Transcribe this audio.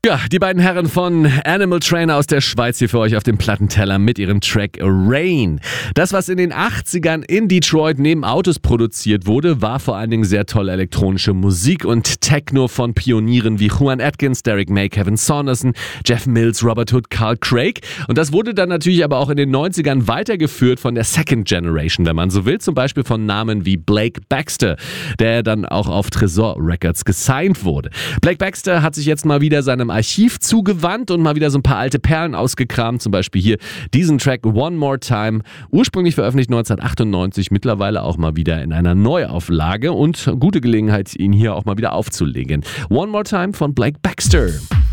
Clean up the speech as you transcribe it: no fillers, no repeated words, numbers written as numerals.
Ja, die beiden Herren von Animal Trainer aus der Schweiz hier für euch auf dem Plattenteller mit ihrem Track Rain. Das, was in den 80ern in Detroit neben Autos produziert wurde, war vor allen Dingen sehr tolle elektronische Musik und Techno von Pionieren wie Juan Atkins, Derek May, Kevin Saunderson, Jeff Mills, Robert Hood, Carl Craig. Und das wurde dann natürlich aber auch in den 90ern weitergeführt von der Second Generation, wenn man so will. Zum Beispiel von Namen wie Blake Baxter, der dann auch auf Tresor Records gesigned wurde. Blake Baxter hat sich jetzt mal wieder seinem Archiv zugewandt und mal wieder so ein paar alte Perlen ausgekramt. Zum Beispiel hier diesen Track One More Time, ursprünglich veröffentlicht 1998, mittlerweile auch mal wieder in einer Neuauflage und gute Gelegenheit, ihn hier auch mal wieder aufzulegen. One More Time von Blake Baxter.